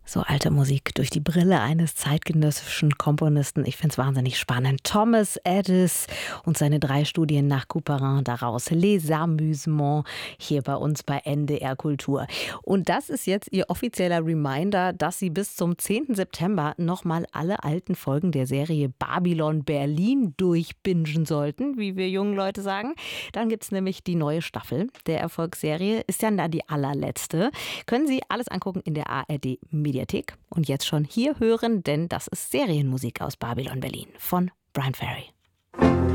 So alte Musik durch die Brille eines zeitgenössischen Komponisten. Ich finde es wahnsinnig spannend. Thomas Edis und seine 3 Studien nach Couperin, daraus Les Amusements, hier bei uns bei NDR Kultur. Und das ist jetzt Ihr offizieller Reminder, dass Sie bis zum 10. September nochmal alle alten Folgen der Serie Babylon Berlin durchbingen sollten, wie wir jungen Leute sagen. Dann gibt es nämlich die neue Staffel der Erfolgsserie. Ist ja dann die allerletzte. Können Sie alles angucken in der ARD Mediathek. Und jetzt schon hier hören, denn das ist Serienmusik aus Babylon Berlin von Bryan Ferry.